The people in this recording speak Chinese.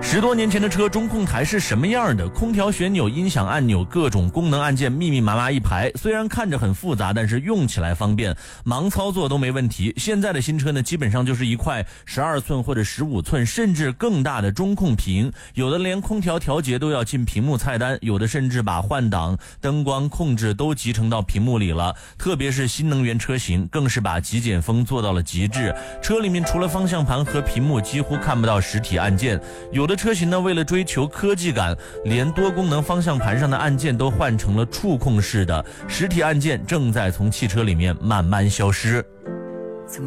10多年前的车中控台是什么样的？空调旋钮、音响按钮，各种功能按键密密麻麻一排，虽然看着很复杂，但是用起来方便，盲操作都没问题。现在的新车呢，基本上就是一块12寸或者15寸甚至更大的中控屏，有的连空调调节都要进屏幕菜单，有的甚至把换挡、灯光控制都集成到屏幕里了。特别是新能源车型更是把极简风做到了极致，车里面除了方向盘和屏幕几乎看不到实体按键，有的车型呢，为了追求科技感，连多功能方向盘上的按键都换成了触控式的，实体按键正在从汽车里面慢慢消失。